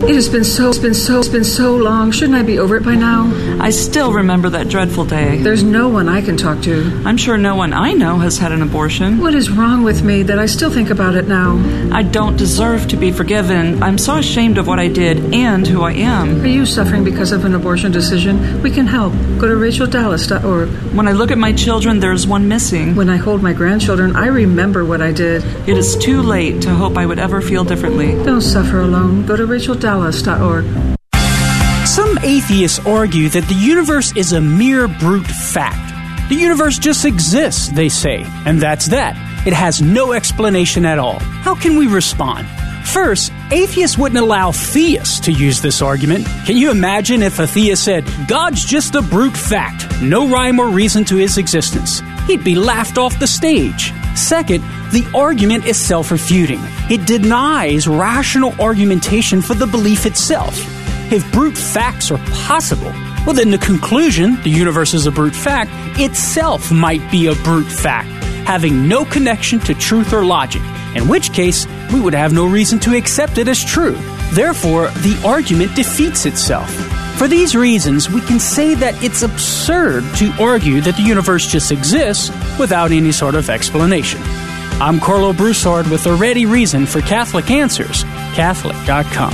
It's been so long. Shouldn't I be over it by now? I still remember that dreadful day. There's no one I can talk to. I'm sure no one I know has had an abortion. What is wrong with me that I still think about it now? I don't deserve to be forgiven. I'm so ashamed of what I did and who I am. Are you suffering because of an abortion decision? We can help. Go to racheldallas.org. When I look at my children, there's one missing. When I hold my grandchildren, I remember what I did. It is too late to hope I would ever feel differently. Don't suffer alone. Go to racheldallas.org. Some atheists argue that the universe is a mere brute fact. The universe just exists, they say, and that's that. It has no explanation at all. How can we respond? First, atheists wouldn't allow theists to use this argument. Can you imagine if a theist said, God's just a brute fact, no rhyme or reason to his existence? He'd be laughed off the stage. Second, the argument is self-refuting. It denies rational argumentation for the belief itself. If brute facts are possible, well then the conclusion, the universe is a brute fact, itself might be a brute fact, having no connection to truth or logic, in which case we would have no reason to accept it as true. Therefore, the argument defeats itself. For these reasons, we can say that it's absurd to argue that the universe just exists without any sort of explanation. I'm Carlo Broussard with a ready reason for Catholic Answers, Catholic.com.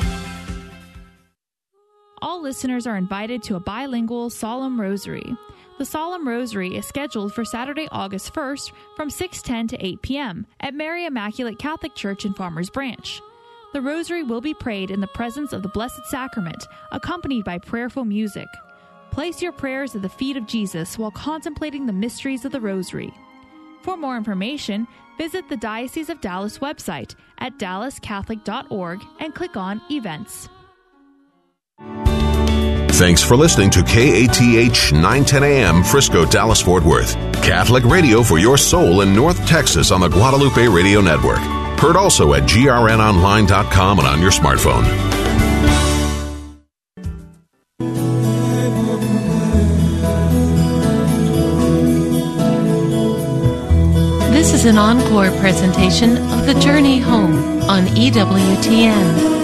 All listeners are invited to a bilingual Solemn Rosary. The Solemn Rosary is scheduled for Saturday, August 1st from 6:10 to 8 p.m. at Mary Immaculate Catholic Church in Farmers Branch. The Rosary will be prayed in the presence of the Blessed Sacrament, accompanied by prayerful music. Place your prayers at the feet of Jesus while contemplating the mysteries of the Rosary. For more information, visit the Diocese of Dallas website at dallascatholic.org and click on Events. Thanks for listening to KATH 910 AM Frisco, Dallas, Fort Worth. Catholic radio for your soul in North Texas on the Guadalupe Radio Network. Heard also at grnonline.com and on your smartphone. This is an encore presentation of The Journey Home on EWTN.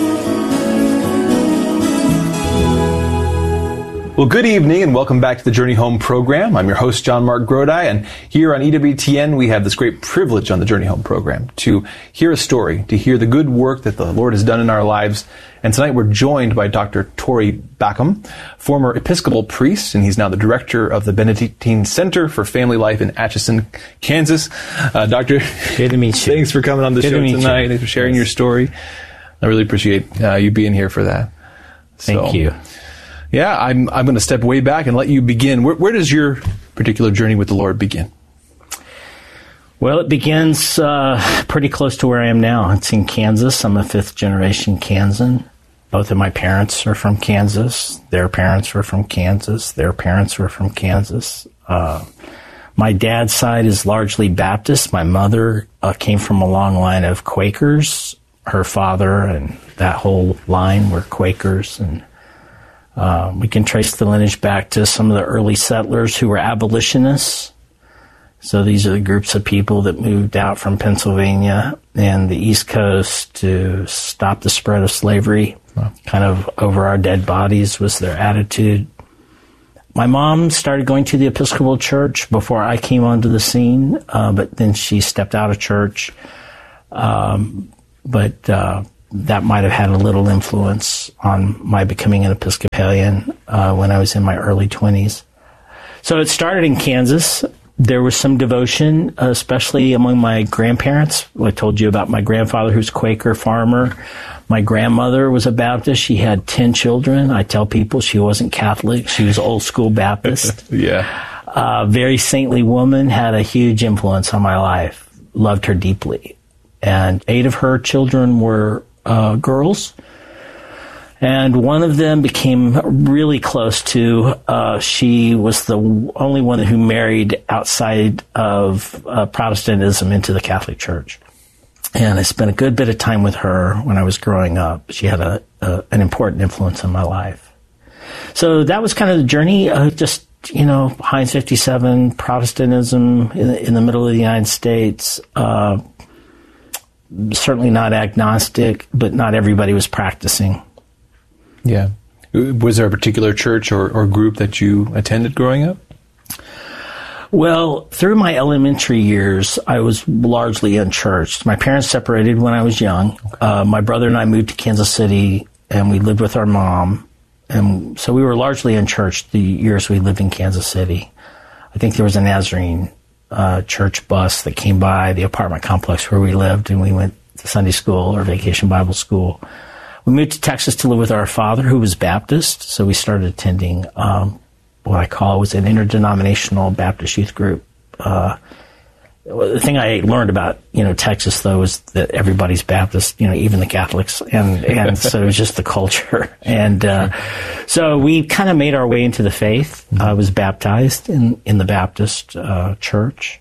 Well, good evening and welcome back to the Journey Home program. I'm your host, John Mark Grodi, and here on EWTN we have this great privilege on the Journey Home program to hear a story, to hear the good work that the Lord has done in our lives. And tonight we're joined by Dr. Tory Backham, former Episcopal priest, and he's now the director of the Benedictine Center for Family Life in Atchison, Kansas. Doctor, good to meet you. Thanks for coming on the show tonight and for sharing your story. I really appreciate you being here for that. Thank you. Yeah, I'm going to step way back and let you begin. Where does your particular journey with the Lord begin? Well, it begins pretty close to where I am now. It's in Kansas. I'm a fifth-generation Kansan. Both of my parents are from Kansas. Their parents were from Kansas. Their parents were from Kansas. My dad's side is largely Baptist. My mother came from a long line of Quakers. Her father and that whole line were Quakers, and we can trace the lineage back to some of the early settlers who were abolitionists. So these are the groups of people that moved out from Pennsylvania and the East Coast to stop the spread of slavery. Wow. Kind of over our dead bodies was their attitude. My mom started going to the Episcopal Church before I came onto the scene, but then she stepped out of church. That might have had a little influence on my becoming an Episcopalian when I was in my early 20s. So it started in Kansas. There was some devotion, especially among my grandparents. I told you about my grandfather, who's a Quaker farmer. My grandmother was a Baptist. She had 10 children. I tell people she wasn't Catholic. She was old school Baptist. Yeah. Very saintly woman, had a huge influence on my life. Loved her deeply. And 8 of her children were girls. And one of them became really close to, she was the only one who married outside of Protestantism into the Catholic Church. And I spent a good bit of time with her when I was growing up. She had an important influence in my life. So that was kind of the journey, just, Heinz 57, Protestantism in the middle of the United States. Certainly not agnostic, but not everybody was practicing. Yeah. Was there a particular church or group that you attended growing up? Well, through my elementary years, I was largely unchurched. My parents separated when I was young. My brother and I moved to Kansas City, and we lived with our mom. And so we were largely unchurched the years we lived in Kansas City. I think there was a Nazarene church bus that came by the apartment complex where we lived, and we went to Sunday school or vacation Bible school. We moved to Texas to live with our father, who was Baptist, so we started attending what I call was an interdenominational Baptist youth group. The thing I learned about, Texas, though, is that everybody's Baptist, even the Catholics, and so it was just the culture. And so we kind of made our way into the faith. I was baptized in the Baptist church,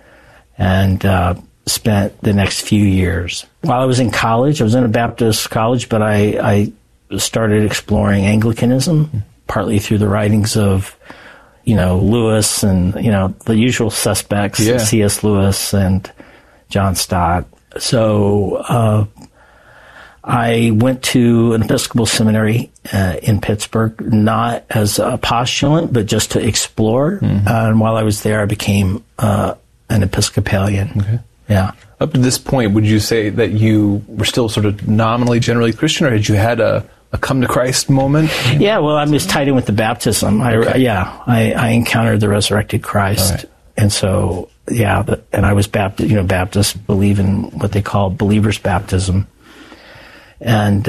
and spent the next few years. While I was in college, I was in a Baptist college, but I started exploring Anglicanism, partly through the writings of Lewis and, the usual suspects, C.S. Lewis and John Stott. So I went to an Episcopal seminary in Pittsburgh, not as a postulant, but just to explore. And while I was there, I became an Episcopalian. Okay. Yeah. Up to this point, would you say that you were still sort of nominally generally Christian, or had you had a come to Christ moment? Yeah, well, I was tied in with the baptism. I encountered the resurrected Christ. Right. And so, and I was Baptist, believe in what they call believer's baptism. And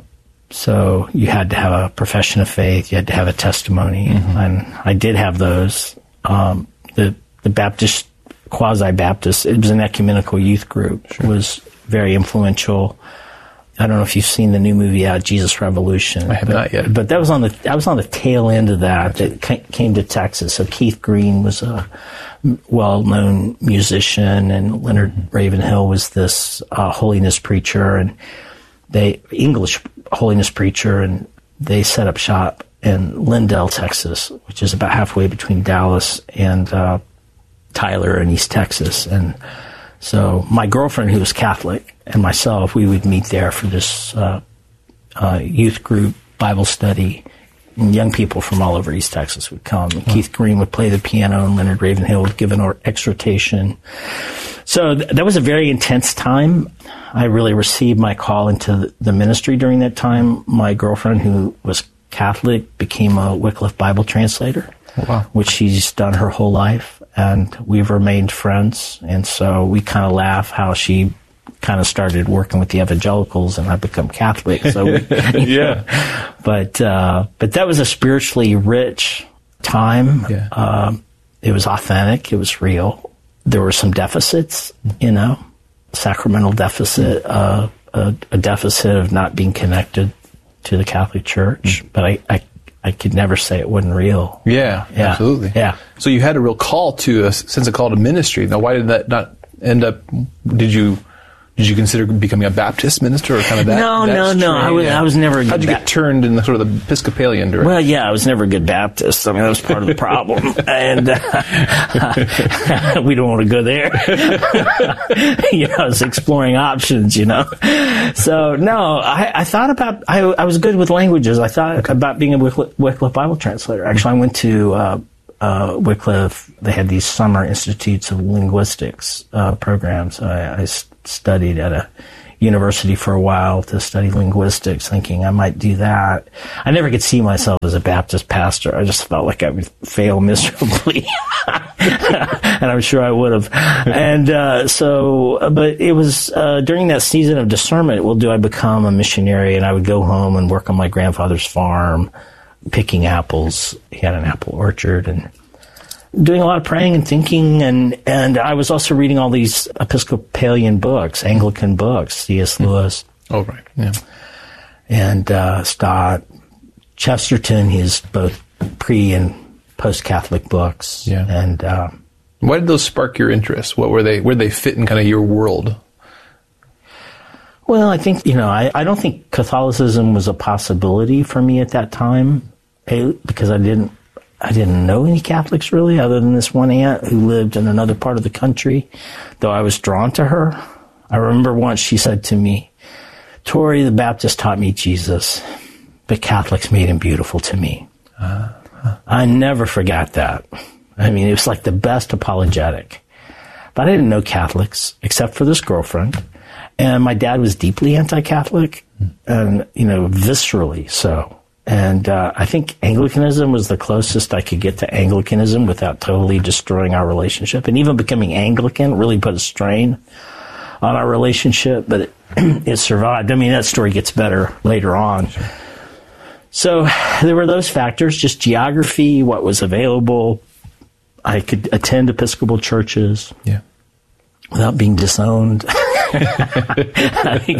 so you had to have a profession of faith, you had to have a testimony, and I did have those. The Baptist, quasi-Baptist, it was an ecumenical youth group. Sure. It was very influential. I don't know if you've seen the new movie out, Jesus Revolution. I have not yet. But I was on the tail end of that. It came to Texas. So Keith Green was a well-known musician, and Leonard Ravenhill was this holiness preacher, and English holiness preacher, and they set up shop in Lindell, Texas, which is about halfway between Dallas and Tyler in East Texas. And so my girlfriend, who was Catholic, and myself, we would meet there for this youth group Bible study. And young people from all over East Texas would come. And Keith Green would play the piano, and Leonard Ravenhill would give an exhortation. So that was a very intense time. I really received my call into the ministry during that time. My girlfriend, who was Catholic, became a Wycliffe Bible translator, which she's done her whole life. And we've remained friends. And so we kind of laugh how she kind of started working with the evangelicals and I've become Catholic. So But that was a spiritually rich time. Yeah. It was authentic. It was real. There were some deficits, sacramental deficit, a deficit of not being connected to the Catholic Church. But I could never say it wasn't real. Yeah, absolutely. Yeah. So you had a real call to a sense of call to ministry. Now, why did that not end up? Did you consider becoming a Baptist minister or kind of that? No. I was never a good How'd you get turned in the sort of the Episcopalian direction? Well, I was never a good Baptist. I mean, that was part of the problem. And we don't want to go there. I was exploring options, So, no, I thought about, I was good with languages. I thought about being a Wycliffe Bible translator. Actually, I went to Wycliffe. They had these summer institutes of linguistics programs. I studied at a university for a while to study linguistics, thinking I might do that. I never could see myself as a Baptist pastor. I just felt like I would fail miserably. And I'm sure I would have. And but it was during that season of discernment, do I become a missionary? And I would go home and work on my grandfather's farm, picking apples. He had an apple orchard, and doing a lot of praying and thinking, and I was also reading all these Episcopalian books, Anglican books, C.S. Lewis. Oh, right, yeah. And Stott, Chesterton, his both pre- and post-Catholic books. Yeah. And why did those spark your interest? Where they fit in kind of your world? Well, I think, I don't think Catholicism was a possibility for me at that time, because I didn't know any Catholics really, other than this one aunt who lived in another part of the country, though I was drawn to her. I remember once she said to me, "Tori, the Baptist taught me Jesus, but Catholics made him beautiful to me. I never forgot that. I mean, it was like the best apologetic. But I didn't know Catholics except for this girlfriend. And my dad was deeply anti-Catholic and, viscerally so. And I think Anglicanism was the closest I could get to Anglicanism without totally destroying our relationship. And even becoming Anglican really put a strain on our relationship, but it survived. I mean, that story gets better later on. Sure. So there were those factors, just geography, what was available. I could attend Episcopal churches without being disowned. I think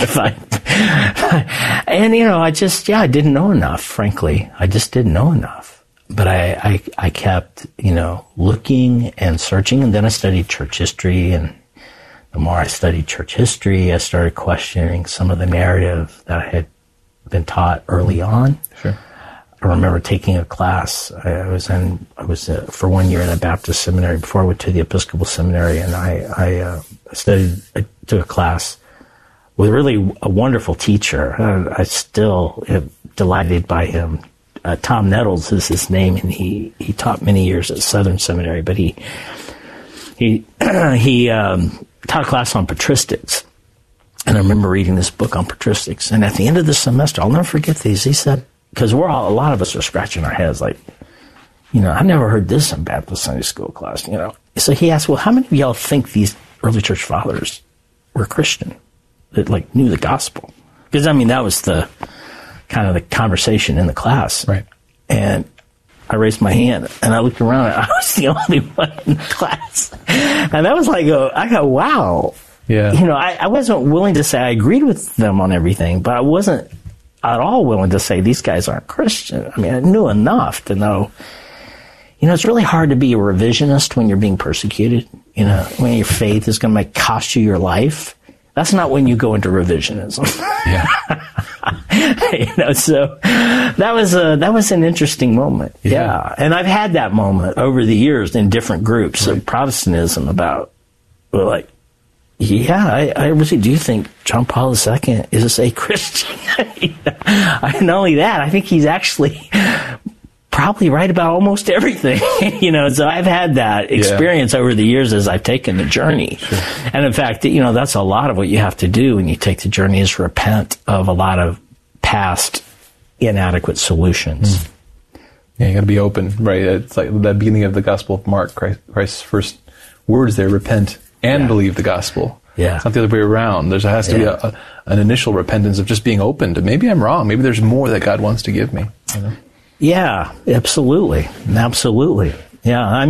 I didn't know enough, frankly. I just didn't know enough. But I kept, looking and searching, and then I studied church history, and the more I studied church history, I started questioning some of the narrative that I had been taught early on. Sure. I remember taking a class. I was for 1 year in a Baptist seminary before I went to the Episcopal seminary, and I took a class with really a wonderful teacher. I still am delighted by him. Tom Nettles is his name, and he taught many years at Southern Seminary, but he taught a class on patristics. And I remember reading this book on patristics. And at the end of the semester, I'll never forget these. He said, because a lot of us are scratching our heads like, I never heard this in Baptist Sunday school class, So he asked, well, how many of y'all think these early church fathers were Christian, that knew the gospel? Because, that was the kind of the conversation in the class. Right. And I raised my hand, and I looked around, and I was the only one in the class. And that was I go, wow. Yeah. I wasn't willing to say I agreed with them on everything, but I wasn't at all willing to say these guys aren't Christian. I knew enough to know, it's really hard to be a revisionist when you're being persecuted, when your faith is going to cost you your life. That's not when you go into revisionism. Yeah. So that was an interesting moment. Yeah. And I've had that moment over the years in different groups of Protestantism about, I really do think John Paul II is a Christian. Not only that, I think he's actually probably right about almost everything. So I've had that experience over the years as I've taken the journey. Sure. And in fact, that's a lot of what you have to do when you take the journey is repent of a lot of past inadequate solutions. Yeah, you got to be open, right? It's like the beginning of the Gospel of Mark, Christ's first words there, repent and believe the gospel. Yeah. It's not the other way around. There has to be an initial repentance of just being open to maybe I'm wrong. Maybe there's more that God wants to give me. Yeah, absolutely. Absolutely. Yeah. I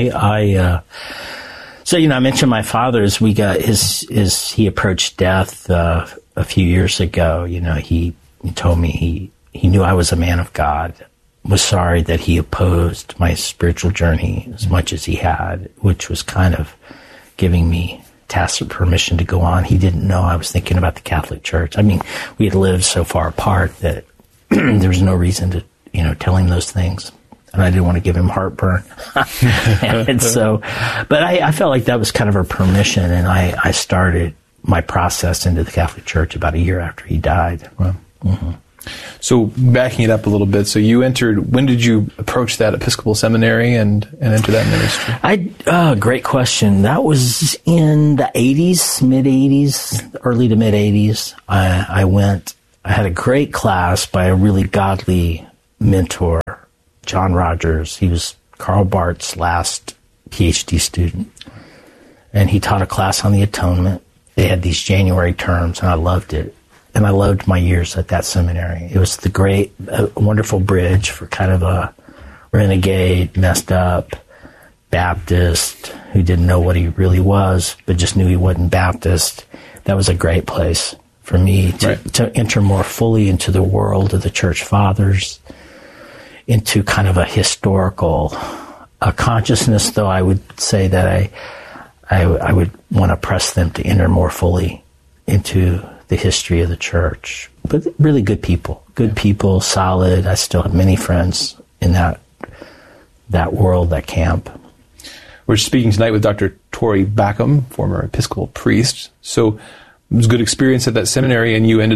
mentioned my father as we got he approached death, a few years ago. He told me he knew I was a man of God, was sorry that he opposed my spiritual journey as much as he had, which was kind of giving me tacit permission to go on. He didn't know I was thinking about the Catholic Church. We had lived so far apart that there was no reason to, tell him those things. And I didn't want to give him heartburn. And so, but I felt like that was kind of a permission, and I started my process into the Catholic Church about a year after he died. Wow. Mm-hmm. So backing it up a little bit, so when did you approach that Episcopal seminary and enter that ministry? Great question. That was in the 80s, mid-80s, early to mid-80s. I had a great class by a really godly mentor, John Rogers. He was Karl Barth's last PhD student. And he taught a class on the atonement. They had these January terms, and I loved it. And I loved my years at that seminary. It was the wonderful bridge for kind of a renegade, messed up Baptist who didn't know what he really was, but just knew he wasn't Baptist. That was a great place for me to enter more fully into the world of the Church Fathers, into kind of a historical consciousness, though I would say that I would want to press them to enter more fully into the history of the church. But really good people, solid. I still have many friends in that world, that camp. We're speaking tonight with Dr. Tory Backham, former Episcopal priest. So it was a good experience at that seminary, and you ended up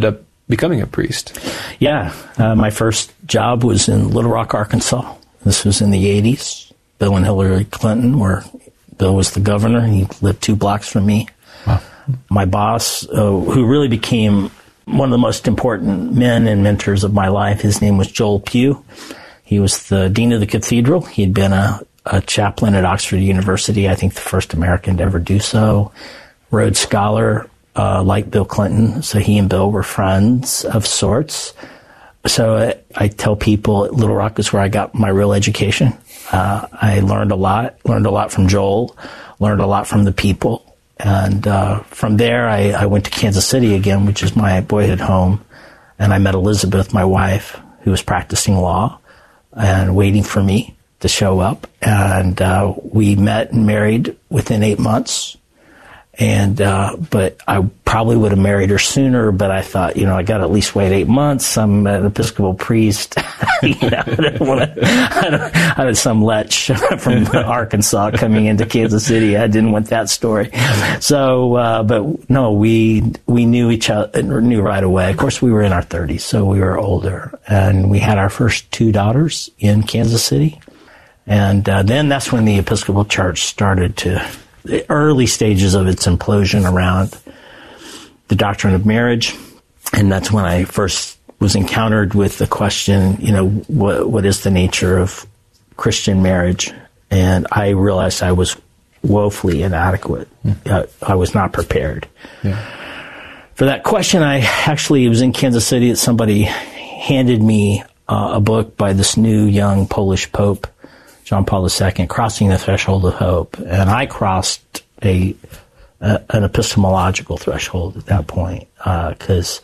becoming a priest. Yeah. My first job was in Little Rock, Arkansas. This was in the 80s. Bill and Hillary Clinton, where Bill was the governor. He lived 2 blocks from me. Wow. My boss, who really became one of the most important men and mentors of my life, his name was Joel Pugh. He was the dean of the cathedral. He'd been a chaplain at Oxford University, I think the first American to ever do so. Rhodes Scholar, like Bill Clinton. So he and Bill were friends of sorts. So I tell people Little Rock is where I got my real education. I learned a lot from Joel, learned a lot from the people. And from there, I went to Kansas City again, which is my boyhood home. And I met Elizabeth, my wife, who was practicing law and waiting for me to show up. And we met and married within 8 months. And but I probably would have married her sooner, but I thought, I got to at least wait 8 months. I'm an Episcopal priest. I don't want to. I had some lech from Arkansas coming into Kansas City. I didn't want that story. So, but no, we knew each other, knew right away. Of course, we were in our 30s, so we were older, and we had our first 2 daughters in Kansas City. And then that's when the Episcopal Church started the early stages of its implosion around the doctrine of marriage. And that's when I first was encountered with the question, what is the nature of Christian marriage? And I realized I was woefully inadequate. I was not prepared. Yeah. For that question, it was in Kansas City that somebody handed me a book by this new young Polish Pope, John Paul II, Crossing the Threshold of Hope. And I crossed an epistemological threshold at that point. Because,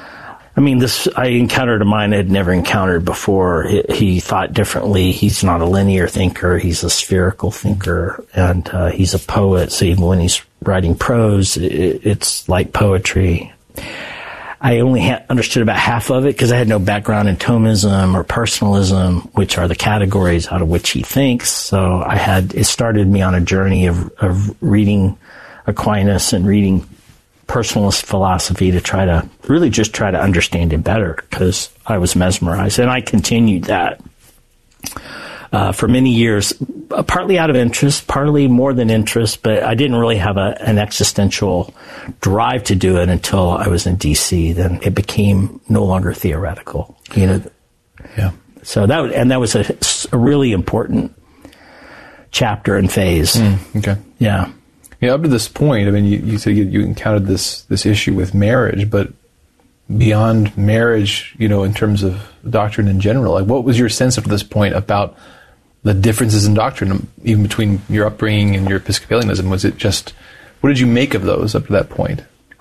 I encountered a mind I had never encountered before. He thought differently. He's not a linear thinker. He's a spherical thinker. And he's a poet. So even when he's writing prose, it's like poetry. I only understood about half of it because I had no background in Thomism or personalism, which are the categories out of which he thinks. So it started me on a journey of reading Aquinas and reading personalist philosophy to try to understand him better, because I was mesmerized. And I continued that for many years, partly out of interest, partly more than interest, but I didn't really have an existential drive to do it until I was in D.C. Then it became no longer theoretical, Yeah. So that was a really important chapter and phase. Okay. Yeah. Up to this point, you said you encountered this issue with marriage, but beyond marriage, in terms of doctrine in general, what was your sense up to this point about the differences in doctrine, even between your upbringing and your Episcopalianism? Was it just, what did you make of those up to that point?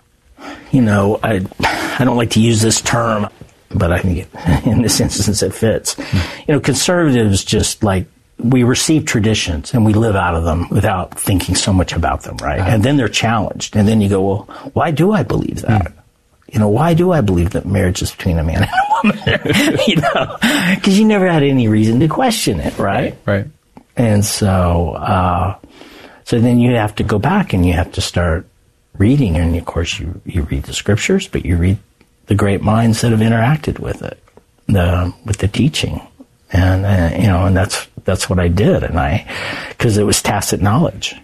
I don't like to use this term, but I think in this instance it fits. Conservatives just we receive traditions and we live out of them without thinking so much about them, right? And then they're challenged. And then you go, well, why do I believe that? Why do I believe that marriage is between a man and a woman? Because you never had any reason to question it, right? Right. And so then you have to go back and you have to start reading. And of course you read the scriptures, but you read the great minds that have interacted with it, with the teaching. And, and that's what I did. And because it was tacit knowledge,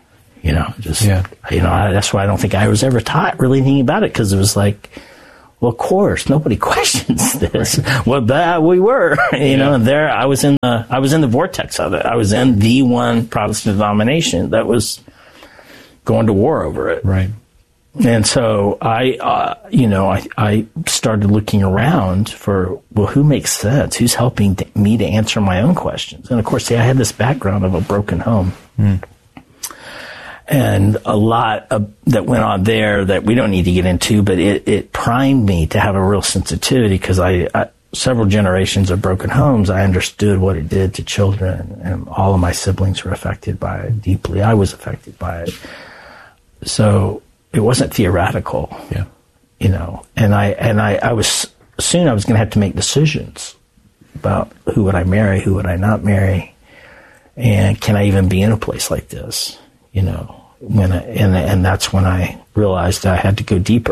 that's why I don't think I was ever taught really anything about it. Because it was like, well, of course, nobody questions this. Right. Well, we were, and there I was in the vortex of it. I was in the one Protestant denomination that was going to war over it. Right. And so I started looking around for, well, who makes sense? Who's helping me to answer my own questions? And of course, I had this background of a broken home. And a lot that went on there that we don't need to get into, but it primed me to have a real sensitivity, because several generations of broken homes, I understood what it did to children, and all of my siblings were affected by it deeply. I was affected by it. So it wasn't theoretical, and I was soon I was going to have to make decisions about who would I marry, who would I not marry, and can I even be in a place like this, and that's when I realized I had to go deeper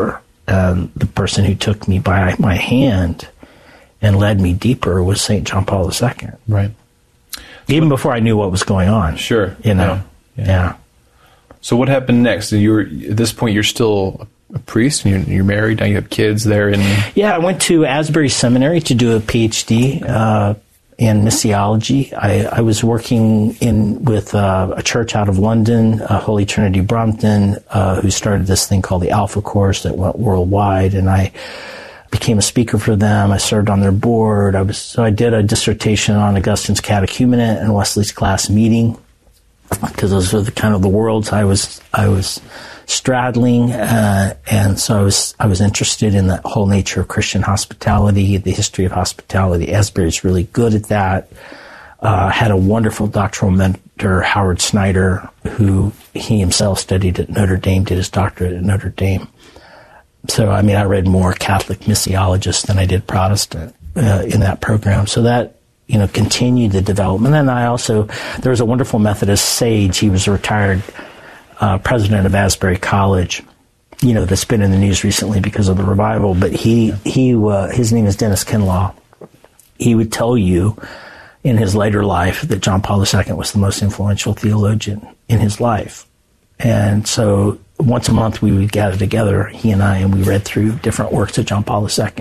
The person who took me by my hand and led me deeper was St. John Paul II. Right. Even before I knew what was going on. Sure. Yeah. So what happened next? At this point, you're still a priest, and you're married. Now you have kids there. Yeah, I went to Asbury Seminary to do a PhD in missiology. I was working with a church out of London, Holy Trinity Brompton, who started this thing called the Alpha Course that went worldwide, and I became a speaker for them. I served on their board. I did a dissertation on Augustine's catechumenate and Wesley's class meeting, because those are the worlds I was straddling, and so I was interested in the whole nature of Christian hospitality, the history of hospitality. Asbury's really good at that. Had a wonderful doctoral mentor, Howard Snyder, who he himself studied at Notre Dame, did his doctorate at Notre Dame. So, I read more Catholic missiologists than I did Protestant in that program. So that, continued the development. And there was a wonderful Methodist sage. He was a retired president of Asbury College, that's been in the news recently because of the revival. But his name is Dennis Kinlaw. He would tell you in his later life that John Paul II was the most influential theologian in his life. And so once a month we would gather together, he and I, and we read through different works of John Paul II.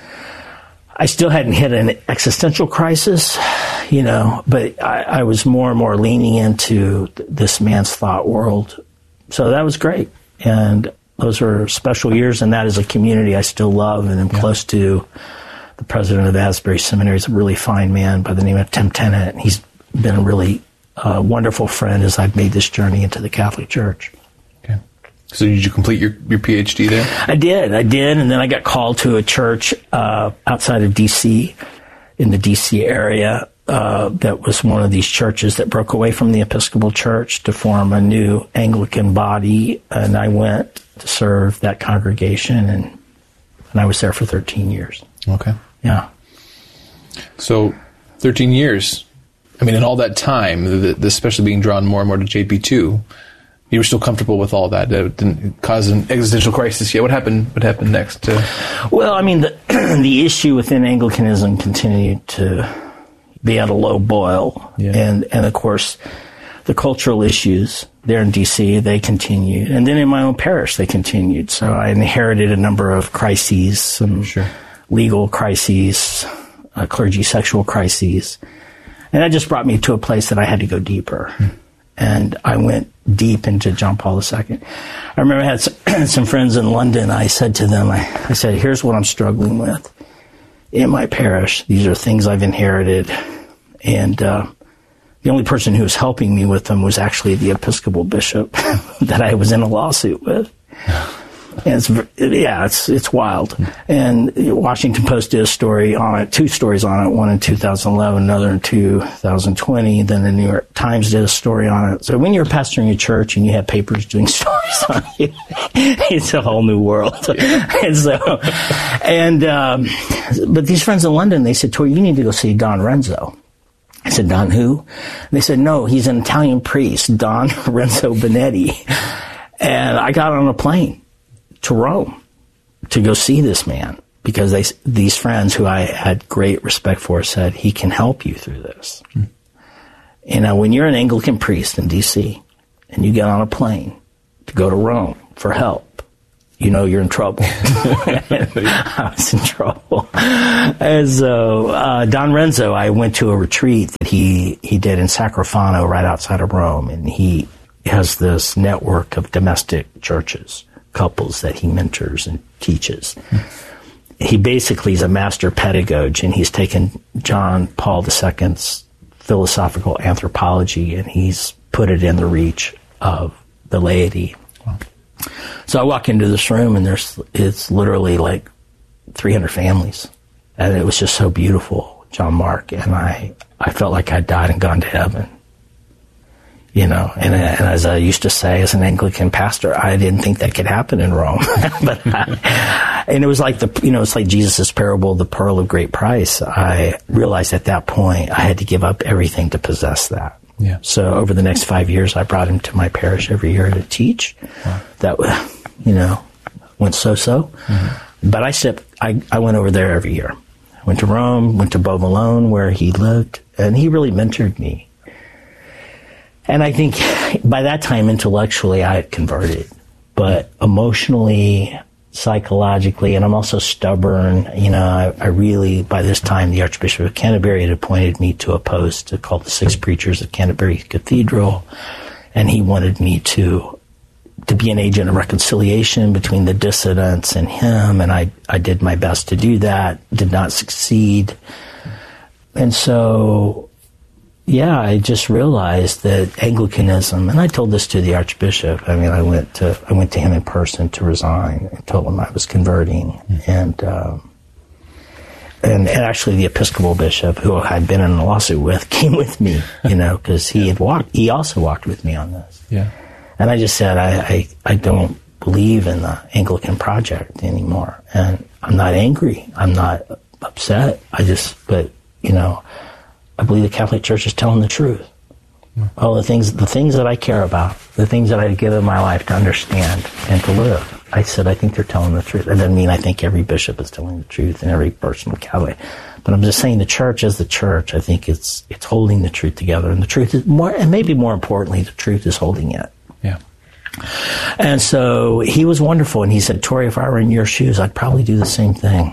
I still hadn't hit an existential crisis, but I was more and more leaning into this man's thought world. So that was great. And those were special years, and that is a community I still love and am close to. The president of Asbury Seminary is a really fine man by the name of Tim Tennant. He's been a really wonderful friend as I've made this journey into the Catholic Church. Okay. So did you complete your PhD there? I did, and then I got called to a church outside of D.C., in the D.C. area, that was one of these churches that broke away from the Episcopal Church to form a new Anglican body, and I went to serve that congregation, and I was there for 13 years. Okay. Yeah. So 13 years. In all that time, especially being drawn more and more to JP2, you were still comfortable with all that. It didn't cause an existential crisis yet. What happened next? Well, the issue within Anglicanism continued to be at a low boil. Yeah. And of course, the cultural issues there in D.C., they continued. And then in my own parish, they continued. So I inherited a number of crises, some legal crises, clergy sexual crises. And that just brought me to a place that I had to go deeper. And I went deep into John Paul II. I remember I had some friends in London. I said to them, I said, here's what I'm struggling with in my parish. These are things I've inherited. And the only person who was helping me with them was actually the Episcopal bishop that I was in a lawsuit with. And it's wild. And Washington Post did a story on it, 2 stories on it, one in 2011, another in 2020. Then the New York Times did a story on it. So when you're pastoring a church and you have papers doing stories on you, it's a whole new world. But these friends in London, they said, Tori, you need to go see Don Renzo. I said, Don who? They said, no, he's an Italian priest, Don Renzo Benetti. And I got on a plane to Rome to go see this man because these friends who I had great respect for said, he can help you through this. When you're an Anglican priest in D.C. and you get on a plane to go to Rome for help, you're in trouble. I was in trouble. And so Don Renzo, I went to a retreat that he did in Sacrofano right outside of Rome, and he has this network of domestic churches, couples that he mentors and teaches. He basically is a master pedagogue, and he's taken John Paul II's philosophical anthropology and he's put it in the reach of the laity. Wow. So I walk into this room and it's literally like 300 families, and it was just so beautiful, John Mark, and I felt like I'd died and gone to heaven. And as I used to say as an Anglican pastor, I didn't think that could happen in Rome. And it was like it's like Jesus' parable, the pearl of great price. I realized at that point I had to give up everything to possess that. Yeah. So over the next 5 years, I brought him to my parish every year to teach. Wow. That, went so-so. But I went over there every year. I went to Rome, went to Beau Malone, where he lived, and he really mentored me. And I think by that time, intellectually, I had converted. But emotionally, psychologically, and I'm also stubborn. I really, by this time, the Archbishop of Canterbury had appointed me to a post called the Six Preachers of Canterbury Cathedral, and he wanted me to be an agent of reconciliation between the dissidents and him, and I did my best to do that, did not succeed. And so, I just realized that Anglicanism, and I told this to the Archbishop. I went to him in person to resign and told him I was converting, and actually the Episcopal bishop who I had been in a lawsuit with came with me, because he also walked with me on this. Yeah. And I just said, I don't believe in the Anglican project anymore, and I'm not angry, I'm not upset. But I believe the Catholic Church is telling the truth. All the things that I care about, the things that I've given my life to understand and to live. I said, I think they're telling the truth. That doesn't mean I think every bishop is telling the truth and every person Catholic. But I'm just saying the church is the church. I think it's holding the truth together. And the truth is more, and maybe more importantly, the truth is holding it. Yeah. And so he was wonderful. And he said, Tori, if I were in your shoes, I'd probably do the same thing.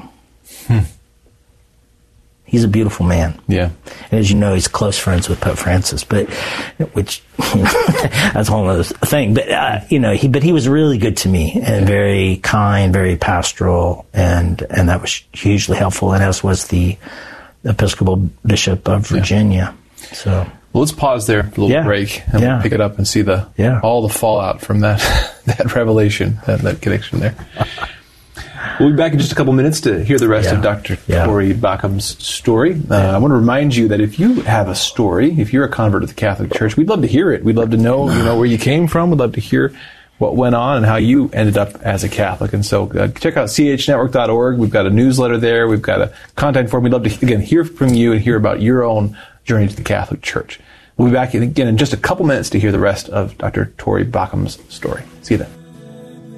He's a beautiful man. Yeah. And as you know, he's close friends with Pope Francis, which that's a whole other thing. But, he was really good to me and very kind, very pastoral, and that was hugely helpful, and as was the Episcopal Bishop of Virginia. So. Well, let's pause there, a little break, and we'll pick it up and see all the fallout from that revelation, that connection there. We'll be back in just a couple minutes to hear the rest of Dr. Tori Bachum's story. I want to remind you that if you have a story, if you're a convert to the Catholic Church, we'd love to hear it. We'd love to know, where you came from. We'd love to hear what went on and how you ended up as a Catholic. And so check out chnetwork.org. We've got a newsletter there. We've got a contact form. We'd love to, again, hear from you and hear about your own journey to the Catholic Church. We'll be back again in just a couple minutes to hear the rest of Dr. Tori Bachum's story. See you then.